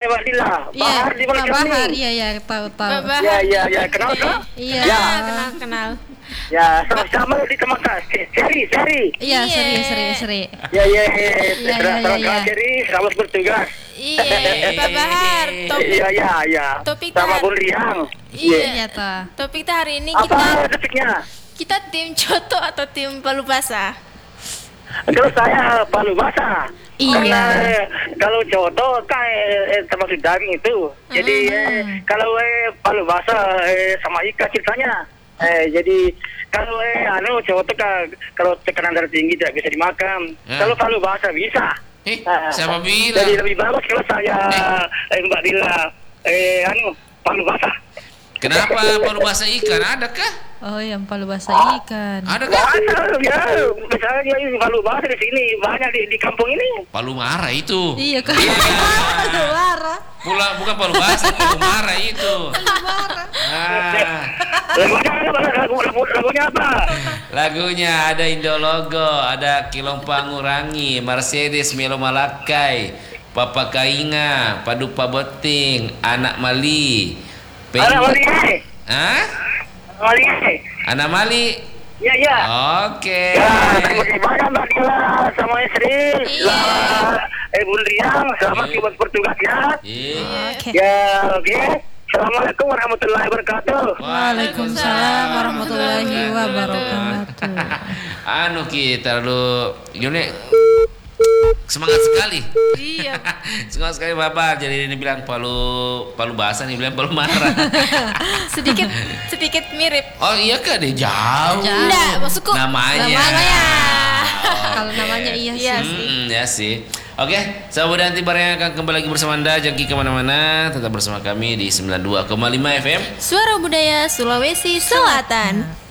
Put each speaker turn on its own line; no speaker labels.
Mbak Dila.
Iya,
Bahar di mana
Pak
kamu
Bahar,
nih?
iya tahu.
Pak Bahar.
Ya, kenal kan?
Iya.
Ya, kenal.
Ya, sama-sama di Temakas. Seri.
Iya,
Iya.
seri.
Ya.
Iya.
Selamat Seri, selamat bertugas.
Iya, Pak Bahar. Topik
Iya.
Topik
Sama
tar-
Bun Riang.
Iya.
Toh.
Topik hari ini
Apa topiknya?
kita tim Coto atau tim Palu Basah?
Kalau saya Palu Basah.
Iya.
Karena kalau Coto kan termasuk daging itu. Jadi kalau Palu Basah sama ikan ceritanya. Jadi kalau Coto kan kalau tekanan darah tinggi tidak bisa dimakan. Kalau Palu Basah bisa.
Siapa bilang?
Jadi lebih bagus kalau saya Mbak Dila Palu Basah.
Kenapa palu basah ikan? Adakah?
Oh, yang Palu Basah ikan.
Adakah?
Banyak ya, misalnya ini Palu Basah di sini banyak di kampung ini.
Palu Mara itu.
Iya kan. Palu Basah.
Bukan palu basah, palu Mara itu.
Lagunya apa?
Lagunya ada Indologo, ada Kilong Pangurangi, Mercedes Melo Malakai, Papa Kainga, Padupa Boting, Anak Mali.
Anak Mali.
Hah?
Mali.
Anak Mali.
Ya.
Oke.
Ya, terima kasih banyak Mbak Dila sama istri. Bun Riang, selamat buat bertugasnya.
Iya.
Oke.
Ya, oke. Assalamualaikum warahmatullahi wabarakatuh.
Waalaikumsalam warahmatullahi wabarakatuh.
Kita lu Yune semangat sekali.
Iya.
Semangat sekali Bapak. Jadi ini bilang Palu Basah, nih bilang Palu Mara.
sedikit mirip.
Oh iya kah deh jauh.
Enggak, maksudku
Namanya.
Kalau namanya iya sih.
Ya sih. Oke, sahabat Anti Bar yang akan kembali lagi bersama Anda. Jangan kemana-mana, tetap bersama kami di 92,5 FM
Suara Budaya Sulawesi Selatan.